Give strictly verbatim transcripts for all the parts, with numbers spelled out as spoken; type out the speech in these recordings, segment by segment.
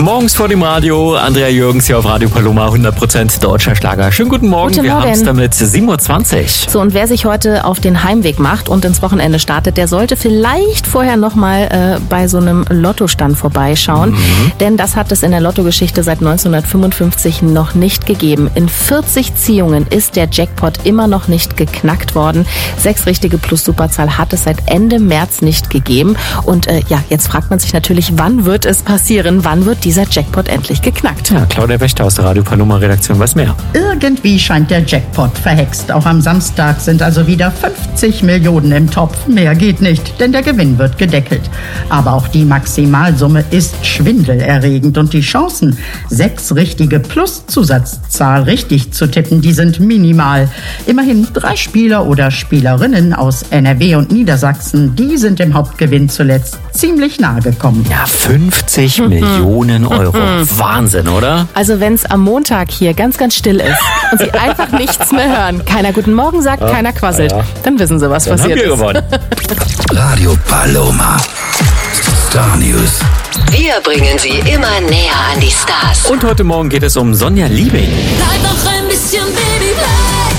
Morgens vor dem Radio, Andrea Jürgens hier auf Radio Paloma, hundert Prozent deutscher Schlager. Schönen guten Morgen, guten wir Morgen. haben es damit sieben Uhr zwanzig. So, und wer sich heute auf den Heimweg macht und ins Wochenende startet, der sollte vielleicht vorher nochmal äh, bei so einem Lottostand vorbeischauen. Mhm. Denn das hat es in der Lottogeschichte seit neunzehnhundertfünfundfünfzig noch nicht gegeben. In vierzig Ziehungen ist der Jackpot immer noch nicht geknackt worden. Sechs richtige plus Superzahl hat es seit Ende März nicht gegeben. Und äh, ja, jetzt fragt man sich natürlich, wann wird es passieren? Wann wird dieser Jackpot endlich geknackt? Ja, Claudia Wächter aus der Radio Paloma Redaktion weiß mehr. Irgendwie scheint der Jackpot verhext. Auch am Samstag sind also wieder fünfzig Millionen im Topf. Mehr geht nicht, denn der Gewinn wird gedeckelt. Aber auch die Maximalsumme ist schwindelerregend und die Chancen, sechs richtige plus Zusatzzahl richtig zu tippen, die sind minimal. Immerhin drei Spieler oder Spielerinnen aus N R W und Niedersachsen, die sind dem Hauptgewinn zuletzt ziemlich nahe gekommen. Ja, fünfzig Millionen Euro. Wahnsinn, oder? Also wenn es am Montag hier ganz, ganz still ist und Sie einfach nichts mehr hören, keiner guten Morgen sagt, ja, keiner quasselt, ja, dann wissen Sie, was dann passiert haben wir ist. gewonnen. Radio Paloma. Star News. Wir bringen Sie immer näher an die Stars. Und heute Morgen geht es um Sonja Liebing. Bleib noch ein bisschen, Baby, bleib.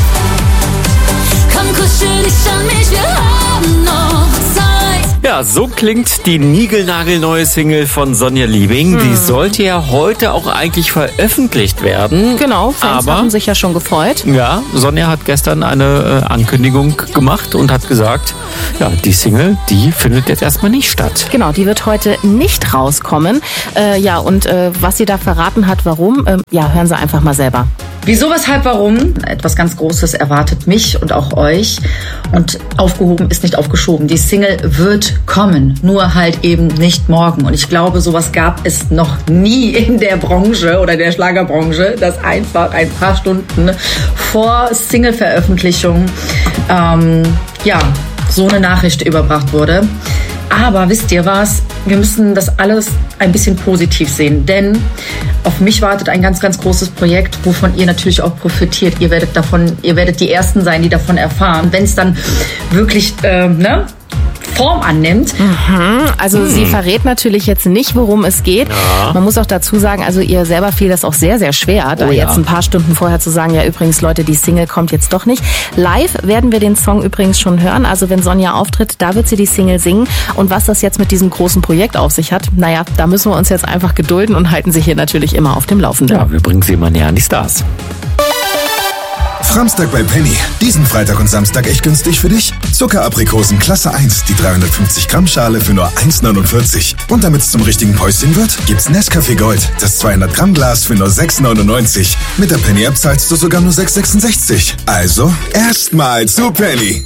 Komm, kuschel dich an mich, wir haben noch Zeit. Ja, so klingt die niegelnagelneue Single von Sonja Liebing. Hm. Die sollte ja heute auch eigentlich veröffentlicht werden. Genau, Fans aber haben sich ja schon gefreut. Ja, Sonja hat gestern eine äh, Ankündigung gemacht und hat gesagt, ja, die Single, die findet jetzt erstmal nicht statt. Genau, die wird heute nicht rauskommen. Äh, ja, und äh, was sie da verraten hat, warum, äh, ja, hören Sie einfach mal selber. Wieso, weshalb, warum? Etwas ganz Großes erwartet mich und auch euch. Und aufgehoben ist nicht aufgeschoben. Die Single wird kommen, nur halt eben nicht morgen. Und ich glaube, sowas gab es noch nie in der Branche oder der Schlagerbranche, dass einfach ein paar Stunden vor Single-Veröffentlichung ähm, ja, so eine Nachricht überbracht wurde. Aber wisst ihr was? Wir müssen das alles ein bisschen positiv sehen, denn auf mich wartet ein ganz, ganz großes Projekt, wovon ihr natürlich auch profitiert. Ihr werdet davon, ihr werdet die Ersten sein, die davon erfahren. Wenn es dann wirklich, äh, ne? Form annimmt. Mhm, also hm. sie verrät natürlich jetzt nicht, worum es geht. Ja. Man muss auch dazu sagen, also ihr selber fiel das auch sehr, sehr schwer, da oh ja. jetzt ein paar Stunden vorher zu sagen, ja übrigens Leute, die Single kommt jetzt doch nicht. Live werden wir den Song übrigens schon hören, also wenn Sonja auftritt, da wird sie die Single singen. Und was das jetzt mit diesem großen Projekt auf sich hat, naja, da müssen wir uns jetzt einfach gedulden und halten sie hier natürlich immer auf dem Laufenden. Ja, wir bringen sie immer näher an die Stars. Samstag bei Penny. Diesen Freitag und Samstag echt günstig für dich. Zuckeraprikosen Klasse eins, die dreihundertfünfzig Gramm Schale für nur eins neunundvierzig. Und damit es zum richtigen Päuschen wird, gibt's Nescafé Gold, das zweihundert Gramm Glas für nur sechs neunundneunzig. Mit der Penny-App zahlst du sogar nur sechs sechsundsechzig. Also, erstmal zu Penny.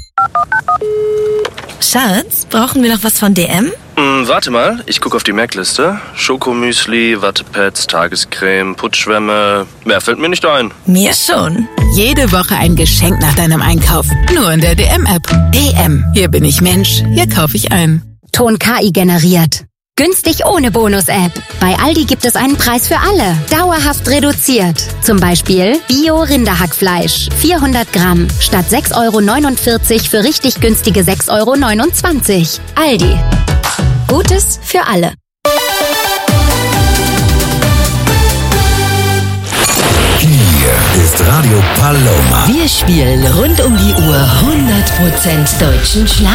Schatz, brauchen wir noch was von D M? Mm, warte mal, ich gucke auf die Merkliste. Schokomüsli, Wattepads, Tagescreme, Putzschwämme. Mehr fällt mir nicht ein. Mir schon. Jede Woche ein Geschenk nach deinem Einkauf. Nur in der D M-App. D M. Hier bin ich Mensch. Hier kaufe ich ein. Ton K I generiert. Günstig ohne Bonus-App. Bei Aldi gibt es einen Preis für alle. Dauerhaft reduziert. Zum Beispiel Bio-Rinderhackfleisch. vierhundert Gramm. Statt sechs Euro neunundvierzig für richtig günstige sechs Euro neunundzwanzig. Aldi. Gutes für alle. Hier ist Radio Paloma. Wir spielen rund um die Uhr hundert Prozent deutschen Schlager.